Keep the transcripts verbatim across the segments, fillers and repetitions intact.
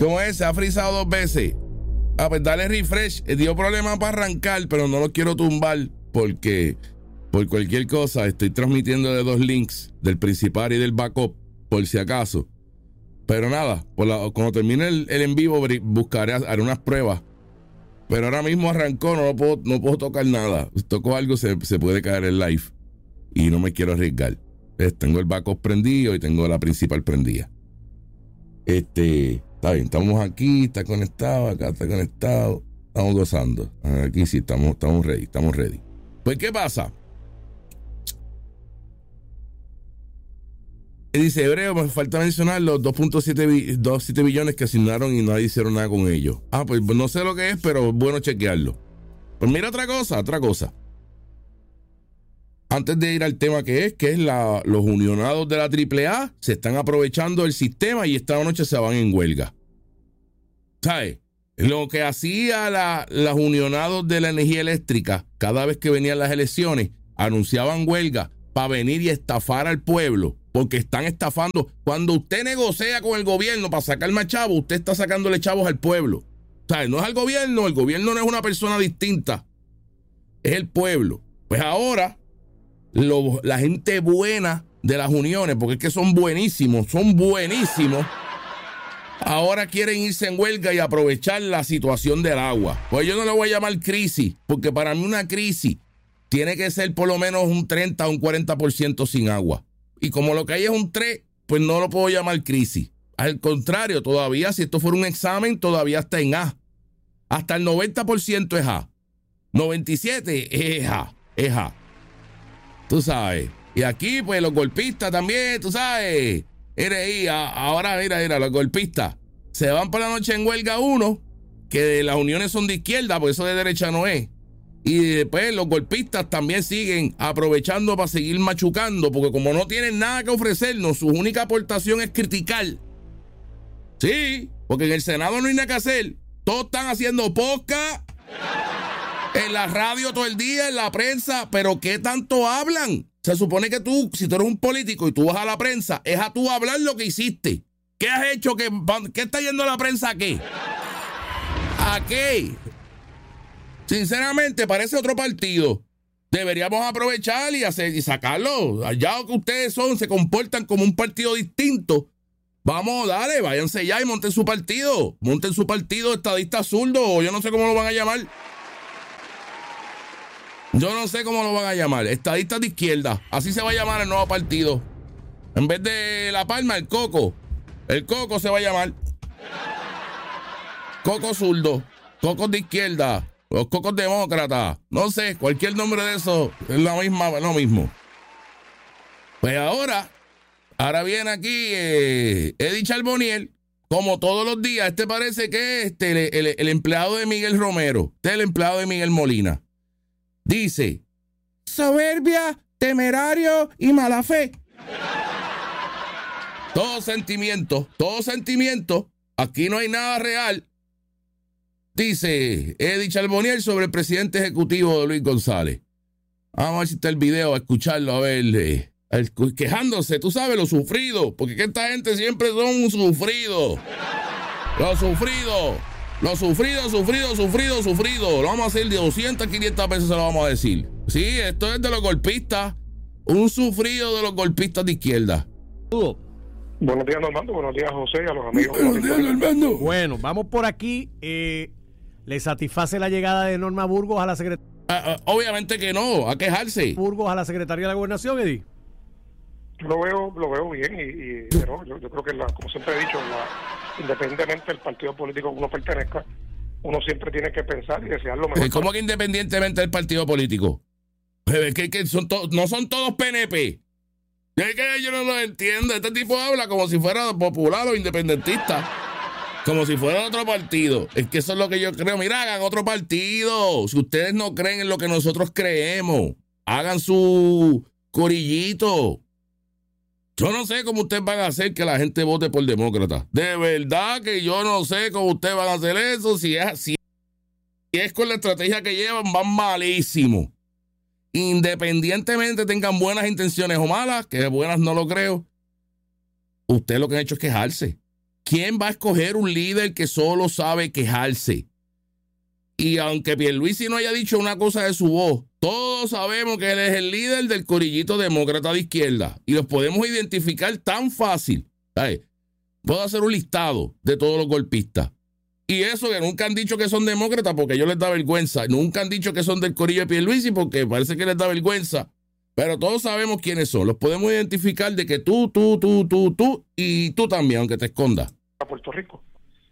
¿Cómo es? Se ha frizado dos veces. Ah, pues dale refresh. Dio problema para arrancar, pero no lo quiero tumbar porque por cualquier cosa estoy transmitiendo de dos links, del principal y del backup, por si acaso. Pero nada, por la, cuando termine el, el en vivo buscaré, haré unas pruebas. Pero ahora mismo arrancó, no, lo puedo, no puedo tocar nada. Si toco algo se, se puede caer el live. Y no me quiero arriesgar. Pues tengo el backup prendido y tengo la principal prendida. Este, está bien, estamos aquí, está conectado, acá está conectado. Estamos gozando. Aquí sí, estamos, estamos ready, estamos ready. Pues, ¿qué pasa? Dice Hebreo, me falta mencionar los dos punto siete billones que asignaron y no hicieron nada con ellos. Ah, pues no sé lo que es, pero es bueno chequearlo. Pues mira otra cosa, otra cosa. Antes de ir al tema que es, que es la, los unionados de la triple A se están aprovechando del sistema y esta noche se van en huelga. ¿Sabes? Lo que hacía la, los unionados de la energía eléctrica, cada vez que venían las elecciones, anunciaban huelga para venir y estafar al pueblo. Porque están estafando. Cuando usted negocia con el gobierno para sacar más chavos, usted está sacándole chavos al pueblo. O sea, no es al gobierno, el gobierno no es una persona distinta. Es el pueblo. Pues ahora, lo, la gente buena de las uniones, porque es que son buenísimos, son buenísimos, ahora quieren irse en huelga y aprovechar la situación del agua. Pues yo no le voy a llamar crisis, porque para mí una crisis tiene que ser por lo menos un treinta o un cuarenta por ciento sin agua. Y como lo que hay es un tres, pues no lo puedo llamar crisis. Al contrario, todavía, si esto fuera un examen, todavía está en A. Hasta el noventa por ciento es A. noventa y siete por ciento es A. Es A. Tú sabes. Y aquí, pues, los golpistas también, tú sabes. Mira ahí, ahora, mira, mira, los golpistas. Se van por la noche en huelga uno, que las uniones son de izquierda, porque eso de derecha no es. Y después los golpistas también siguen aprovechando para seguir machucando, porque como no tienen nada que ofrecernos, su única aportación es criticar. Sí, porque en el Senado no hay nada que hacer. Todos están haciendo podcast, en la radio todo el día, en la prensa, pero ¿qué tanto hablan? Se supone que tú, si tú eres un político y tú vas a la prensa, es a tú hablar lo que hiciste. ¿Qué has hecho? ¿Qué, qué está yendo a la prensa a qué? ¿A qué? Sinceramente, parece otro partido. Deberíamos aprovechar y hacer y sacarlo. Allá que ustedes son, se comportan como un partido distinto. Vamos, dale, váyanse ya y monten su partido. Monten su partido estadista zurdo, o yo no sé cómo lo van a llamar. Yo no sé cómo lo van a llamar. Estadistas de izquierda. Así se va a llamar el nuevo partido. En vez de La Palma, el Coco. El Coco se va a llamar. Coco zurdo. Cocos de izquierda. Los Cocos demócratas. No sé, cualquier nombre de eso es la misma, lo mismo. Pues ahora, ahora viene aquí eh, Eddie Charbonnier. Como todos los días, este parece que es este, el, el, el empleado de Miguel Romero. Este es el empleado de Miguel Molina. Dice, soberbia, temerario y mala fe. Todo sentimiento, todo sentimiento. Aquí no hay nada real. Dice Eddie Charbonnier sobre el presidente ejecutivo de Luis González. Vamos a ver si está el video, a escucharlo, a ver, eh, quejándose, tú sabes, lo sufrido, porque que esta gente siempre son sufridos. Los sufridos, los sufridos, sufridos, sufridos, sufridos. Lo vamos a hacer de doscientas, quinientas veces, se lo vamos a decir. Sí, esto es de los golpistas, un sufrido de los golpistas de izquierda. Buenos días, Normando. Buenos días, José, y a los amigos. Buenos días, Normando. Bueno, vamos por aquí. Eh, ¿Le satisface la llegada de Norma Burgos a la Secretaría? Uh, uh, obviamente que no, a quejarse. Burgos a la Secretaría de la Gobernación, Eddie. Yo lo veo, lo veo bien y, y pero yo, yo creo que, la, como siempre he dicho, la, independientemente del partido político que uno pertenezca, uno siempre tiene que pensar y desear lo mejor. ¿Cómo que independientemente del partido político? Que, que son to, no son todos P N P. Es que yo no lo entiendo. Este tipo habla como si fuera popular o independentista. Como si fuera otro partido. Es que eso es lo que yo creo. Mira, hagan otro partido. Si ustedes no creen en lo que nosotros creemos, hagan su corillito. Yo no sé cómo ustedes van a hacer que la gente vote por demócrata. De verdad que yo no sé cómo ustedes van a hacer eso. Si es, si es con la estrategia que llevan, van malísimo. Independientemente tengan buenas intenciones o malas, que buenas no lo creo, usted lo que han hecho es quejarse. ¿quién va a escoger un líder que solo sabe quejarse? Y aunque Pierluisi no haya dicho una cosa de su voz, todos sabemos que él es el líder del corillito demócrata de izquierda. Y los podemos identificar tan fácil. ¿Sabes? Puedo hacer un listado de todos los golpistas. Y eso que nunca han dicho que son demócratas porque a ellos les da vergüenza. Nunca han dicho que son del corillo de Pierluisi porque parece que les da vergüenza. Pero todos sabemos quiénes son. Los podemos identificar de que tú, tú, tú, tú, tú y tú también, aunque te escondas. A Puerto Rico.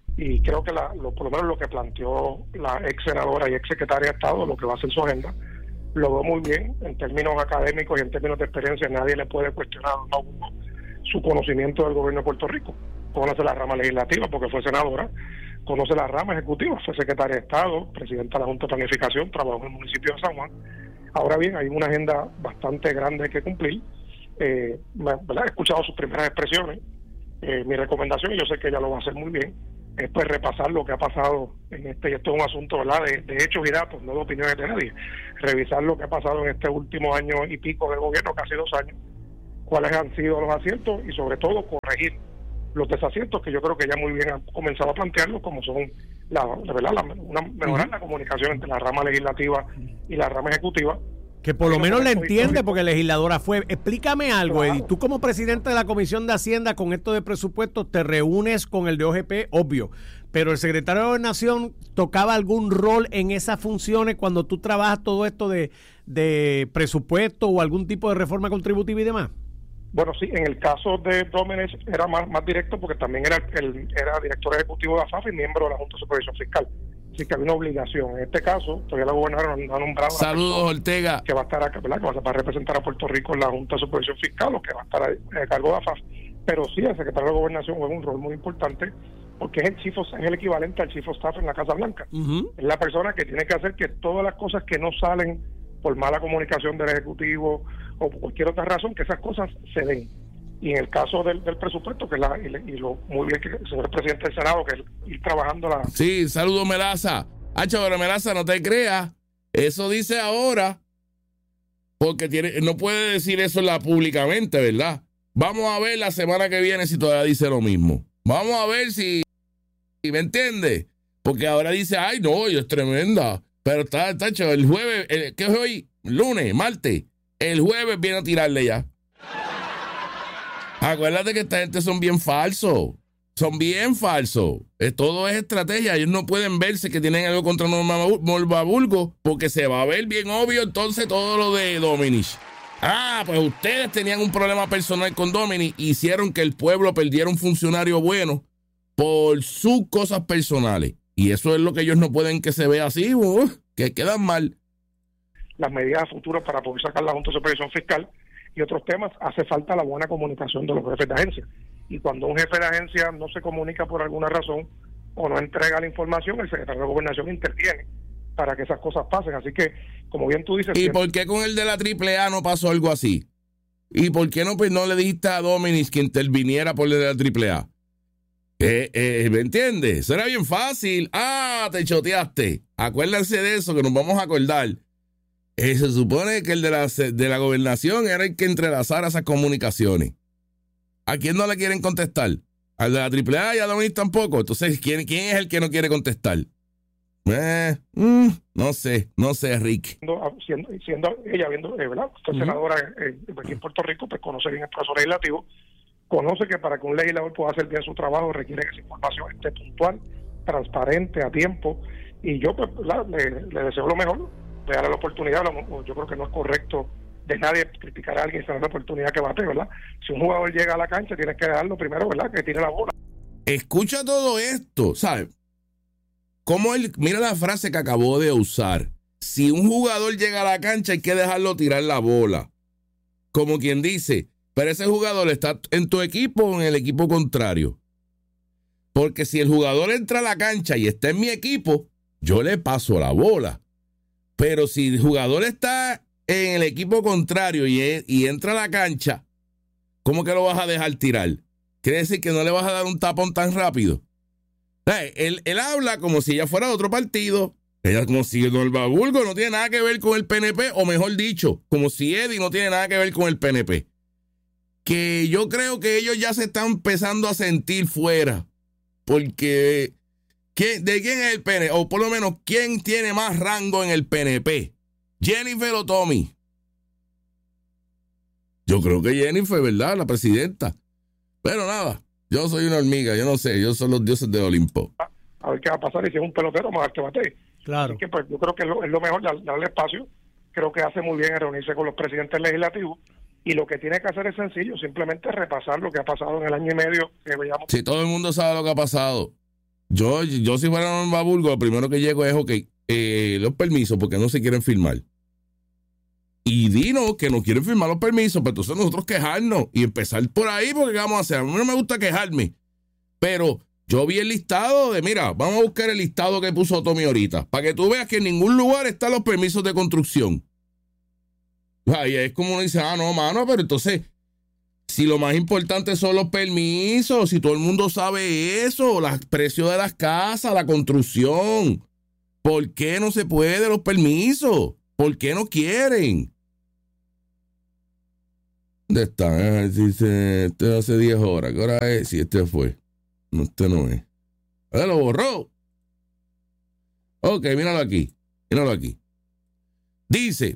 Y creo que la, lo, por lo menos lo que planteó la ex senadora y ex secretaria de Estado, lo que va a ser su agenda, lo veo muy bien en términos académicos y en términos de experiencia. Nadie le puede cuestionar a uno su conocimiento del gobierno de Puerto Rico. Conoce la rama legislativa porque fue senadora, conoce la rama ejecutiva, fue secretaria de Estado, presidenta de la Junta de Planificación, trabajó en el municipio de San Juan. Ahora bien, hay una agenda bastante grande que cumplir. Eh, ¿verdad? He escuchado sus primeras expresiones. Eh, mi recomendación, y yo sé que ella lo va a hacer muy bien, es pues repasar lo que ha pasado en este, y esto es un asunto, ¿verdad?, de, de hechos y datos, no de opiniones de nadie. Revisar lo que ha pasado en este último año y pico de gobierno, casi dos años, cuáles han sido los aciertos y sobre todo corregir los desaciertos que yo creo que ya muy bien han comenzado a plantearlos, como son la, la verdad, la, una, mejorar la comunicación entre la rama legislativa y la rama ejecutiva. Que por lo menos le entiende porque legisladora fue. Explícame algo, Claro. Eddie. Tú como presidente de la Comisión de Hacienda con esto de presupuestos te reúnes con el de O G P, obvio. Pero el secretario de Gobernación tocaba algún rol en esas funciones cuando tú trabajas todo esto de, de presupuesto o algún tipo de reforma contributiva y demás. Bueno, sí, en el caso de Domenech era más, más directo porque también era el era director ejecutivo de A F A F y miembro de la Junta de Supervisión Fiscal. Así que había una obligación. En este caso, todavía la gobernadora no ha nombrado Saludos, Ortega. que va a estar acá, ¿verdad?, que va a, va a representar a Puerto Rico en la Junta de Supervisión Fiscal o que va a estar a, a cargo de A F A F. Pero sí, el secretario de Gobernación juega un rol muy importante porque es el chief of, es el equivalente al chief of staff en la Casa Blanca. Uh-huh. Es la persona que tiene que hacer que todas las cosas que no salen por mala comunicación del Ejecutivo o por cualquier otra razón, que esas cosas se den. Y en el caso del, del presupuesto, que la, y, y lo muy bien que el señor presidente del Senado, que es ir trabajando la... Sí, saludos, Melaza. Hacho, pero Melaza, no te creas. Eso dice ahora, porque tiene, no puede decir eso la, públicamente, ¿verdad? Vamos a ver la semana que viene si todavía dice lo mismo. Vamos a ver si... ¿Me entiendes? Porque ahora dice, ay, no, yo es tremenda. Pero está, está hecho, el jueves, el, ¿qué es hoy? Lunes, martes. El jueves viene a tirarle ya. Acuérdate que esta gente son bien falsos. Son bien falsos. Eh, todo es estrategia. Ellos no pueden verse que tienen algo contra Norma Burgos porque se va a ver bien obvio entonces todo lo de Domenech. Ah, pues ustedes tenían un problema personal con Domenech. Hicieron que el pueblo perdiera un funcionario bueno por sus cosas personales. Y eso es lo que ellos no pueden que se vea así, uh, que quedan mal. Las medidas futuras para poder sacar la Junta de Supervisión Fiscal y otros temas, hace falta la buena comunicación de los jefes de agencia. Y cuando un jefe de agencia no se comunica por alguna razón o no entrega la información, el secretario de Gobernación interviene para que esas cosas pasen. Así que, como bien tú dices... ¿Y por qué con el de la triple A no pasó algo así? ¿Y por qué no, pues, no le dijiste a Domenech que interviniera por el de la triple A? Eh, eh, ¿Me entiendes? Eso era bien fácil. Ah, te choteaste. Acuérdense de eso, que nos vamos a acordar. Eh, se supone que el de la, de la gobernación era el que entrelazara esas comunicaciones. ¿A quién no le quieren contestar? Al de la triple A y a Domenech tampoco. Entonces, ¿quién, quién es el que no quiere contestar? Eh, mm, no sé, no sé, Rick. Siendo, siendo ella, viendo, eh, ¿verdad? Usted es uh-huh. senadora eh, aquí en Puerto Rico, pues conoce bien el proceso legislativo. Conoce que para que un legislador pueda hacer bien su trabajo requiere que esa información esté puntual, transparente, a tiempo. Y yo, pues, la, le, le deseo lo mejor, de darle la oportunidad. Yo creo que no es correcto de nadie criticar a alguien sin darle la oportunidad que bate, ¿verdad? Si un jugador llega a la cancha, tienes que darlo primero, ¿verdad? Que tire la bola. Escucha todo esto, ¿sabes? Como él, mira la frase que acabó de usar. Si un jugador llega a la cancha, hay que dejarlo tirar la bola. Como quien dice, pero ese jugador está en tu equipo o en el equipo contrario. Porque si el jugador entra a la cancha y está en mi equipo, yo le paso la bola. Pero si el jugador está en el equipo contrario y, es, y entra a la cancha, ¿cómo que lo vas a dejar tirar? Quiere decir que no le vas a dar un tapón tan rápido. Él, él habla como si ella fuera de otro partido. Ella como si Norma Burgos no tiene nada que ver con el P N P, o mejor dicho, como si Eddie no tiene nada que ver con el P N P. Que yo creo que ellos ya se están empezando a sentir fuera. porque ¿quién, ¿de quién es el P N P? O por lo menos, ¿quién tiene más rango en el P N P? ¿Jennifer o Tommy? Yo creo que Jennifer, ¿verdad? La presidenta. Pero nada, yo soy una hormiga, yo no sé, yo soy los dioses de Olimpo. A ver qué va a pasar y si es un pelotero, más que bate. Claro. Así que pues yo creo que es lo, es lo mejor dar- darle espacio. Creo que hace muy bien en reunirse con los presidentes legislativos y lo que tiene que hacer es sencillo, simplemente repasar lo que ha pasado en el año y medio que veíamos. Si todo el mundo sabe lo que ha pasado, yo, yo si fuera Norma Burgo, lo primero que llego es, ok, eh, los permisos, porque no se quieren firmar. Y dinos que no quieren firmar los permisos, pero entonces nosotros quejarnos y empezar por ahí, porque ¿qué vamos a hacer? A mí no me gusta quejarme, pero yo vi el listado de, mira, vamos a buscar el listado que puso Tommy ahorita, para que tú veas que en ningún lugar están los permisos de construcción. Ahí es como uno dice, ah, no, mano, pero entonces, si lo más importante son los permisos, si todo el mundo sabe eso, los precios de las casas, la construcción, ¿por qué no se puede los permisos? ¿Por qué no quieren? ¿Dónde están? A ver, dice, este hace diez horas. ¿Qué hora es? Sí, este fue. No, este no es. Ah, lo borró. Ok, míralo aquí. Míralo aquí. Dice,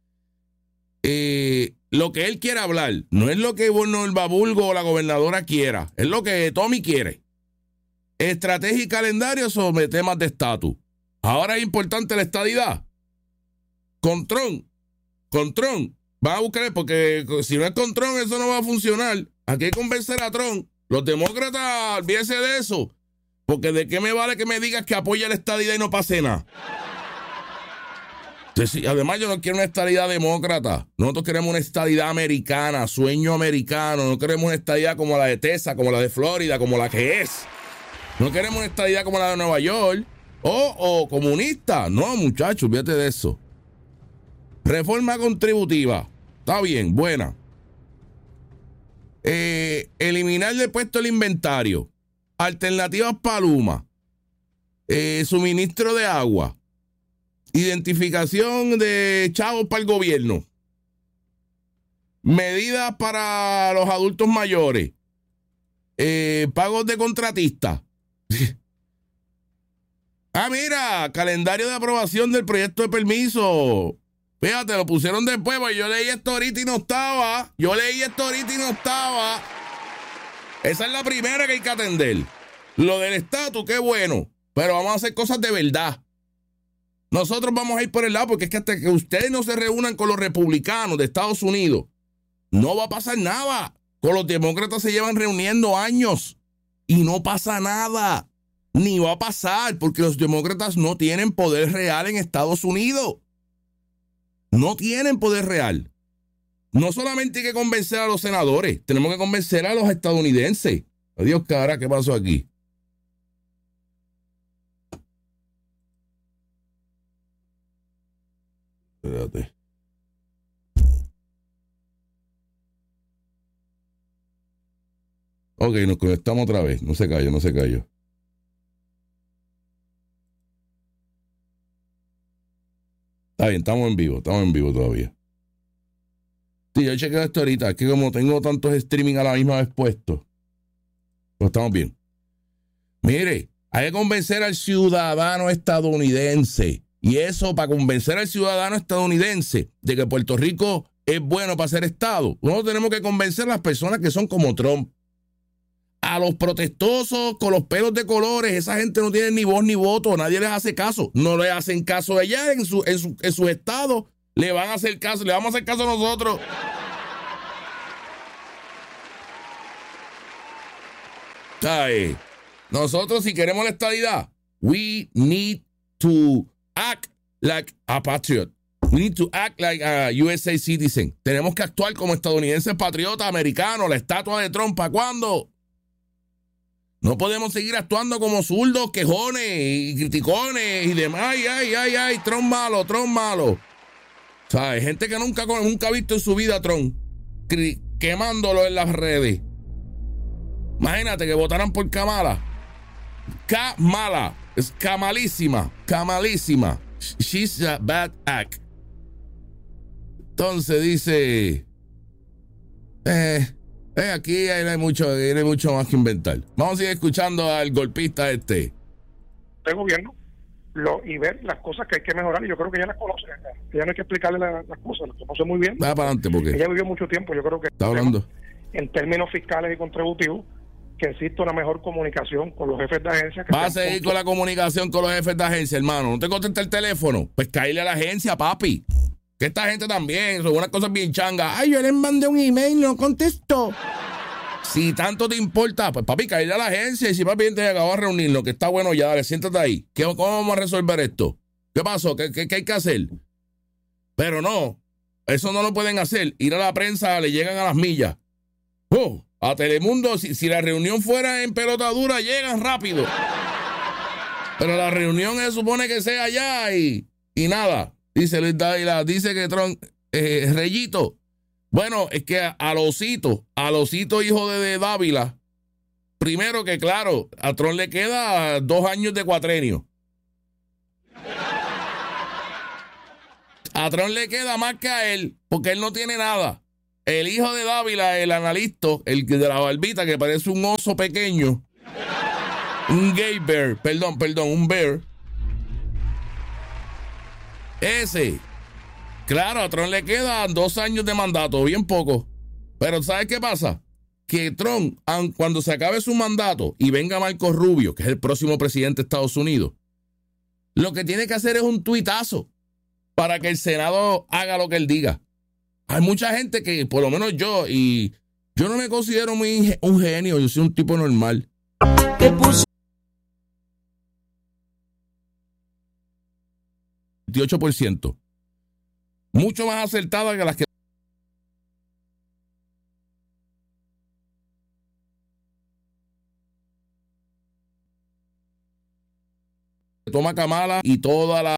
eh, lo que él quiere hablar no es lo que el Babulgo o la gobernadora quiera, es lo que Tommy quiere. Estrategia y calendario sobre temas de estatus. Ahora es importante la estadidad. Con Trump, con Trump, van a buscar, porque si no es con Trump, eso no va a funcionar. Aquí hay que convencer a Trump. Los demócratas, olvídense de eso. Porque de qué me vale que me digas que apoya la estadidad y no pase nada. Entonces, además, yo no quiero una estadidad demócrata. Nosotros queremos una estadidad americana, sueño americano. No queremos una estadidad como la de Texas, como la de Florida, como la que es. No queremos una estadidad como la de Nueva York. O, o comunista. No, muchachos, fíjate de eso. Reforma contributiva. Está bien, buena. Eh, eliminar del puesto el inventario. Alternativas para Luma. Eh, suministro de agua. Identificación de chavos para el gobierno. Medidas para los adultos mayores. Eh, pagos de contratistas. Ah, mira, calendario de aprobación del proyecto de permiso. Fíjate, lo pusieron después, porque yo leí esto ahorita y no estaba. Yo leí esto ahorita y no estaba. Esa es la primera que hay que atender. Lo del estatus, qué bueno. Pero vamos a hacer cosas de verdad. Nosotros vamos a ir por el lado, porque es que hasta que ustedes no se reúnan con los republicanos de Estados Unidos, no va a pasar nada. Con los demócratas se llevan reuniendo años y no pasa nada. Ni va a pasar, porque los demócratas no tienen poder real en Estados Unidos. No tienen poder real. No solamente hay que convencer a los senadores, tenemos que convencer a los estadounidenses. Adiós, cara, ¿qué pasó aquí? Espérate. Ok, nos conectamos otra vez. No se cayó, no se cayó. Está bien, estamos en vivo, estamos en vivo todavía. Sí, yo he chequeado esto ahorita, es que como tengo tantos streaming a la misma vez puestos, pues estamos bien. Mire, hay que convencer al ciudadano estadounidense. Y eso, para convencer al ciudadano estadounidense de que Puerto Rico es bueno para ser Estado, nosotros tenemos que convencer a las personas que son como Trump. A los protestosos con los pelos de colores, esa gente no tiene ni voz ni voto, nadie les hace caso. No le hacen caso allá en su, en su, en su estado, le van a hacer caso, le vamos a hacer caso a nosotros. Ay, nosotros, si queremos la estadidad, we need to act like a patriot. We need to act like a U S A citizen. Tenemos que actuar como estadounidenses patriotas americanos. La estatua de Trump, ¿para cuándo? No podemos seguir actuando como zurdos, quejones y criticones y demás. Ay, ay, ay, ay, Trump malo, Trump malo. ¿Sabes? Gente que nunca, nunca ha visto en su vida a Trump quemándolo en las redes. Imagínate que votaran por Kamala. Kamala. Es camalísima. Camalísima. She's a bad act. Entonces dice... Eh... Eh, aquí hay, hay mucho, hay mucho más que inventar. Vamos a seguir escuchando al golpista este. De gobierno lo, y ver las cosas que hay que mejorar, y yo creo que ella las conoce. Ella no hay que explicarle la, las cosas, las conoce muy bien. Va para adelante, porque ella vivió mucho tiempo, yo creo que está hablando en términos fiscales y contributivos, que existe una mejor comunicación con los jefes de agencia. Que va a seguir con la comunicación con los jefes de agencia, hermano. ¿No te contesta el teléfono? Pues caíle a la agencia, papi. Que esta gente también, son unas cosas bien changas. Ay, yo les mandé un email, no contestó. Si tanto te importa, pues papi, caíle a la agencia y si papi te acabó de reunirnos, que está bueno ya, dale, siéntate ahí. ¿Qué, ¿Cómo vamos a resolver esto? ¿Qué pasó? ¿Qué, qué, qué hay que hacer? Pero no, eso no lo pueden hacer. Ir a la prensa, le llegan a las millas. Oh, a Telemundo, si, si la reunión fuera en pelota dura, llegan rápido. Pero la reunión se supone que sea allá y, y nada. Dice Luis Dávila, dice que Trump, eh, Reyito. Bueno, es que a, a Losito, a Losito hijo de, de Dávila, primero que claro, a Trump le queda dos años de cuatrenio. A Trump le queda más que a él, porque él no tiene nada. El hijo de Dávila, el analista, el de la barbita, que parece un oso pequeño, un gay bear, perdón, perdón, un bear. Ese, claro, a Trump le quedan dos años de mandato, bien poco. Pero ¿sabes qué pasa? Que Trump, cuando se acabe su mandato y venga Marco Rubio, que es el próximo presidente de Estados Unidos, lo que tiene que hacer es un tuitazo para que el Senado haga lo que él diga. Hay mucha gente que, por lo menos yo, y yo no me considero muy un genio, yo soy un tipo normal. ¿Qué puso? veintiocho por ciento. Mucho más acertada que las que toma Kamala y toda la